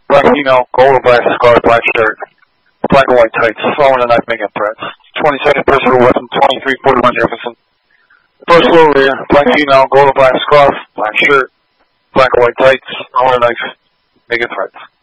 Black female, gold or black scarf, black shirt, black and white tights, throwing a knife, making threats. 22nd personal weapon, 2341 Jefferson. First floor rear, black female, gold or black scarf, black shirt, black and white tights, throwing a knife, making threats.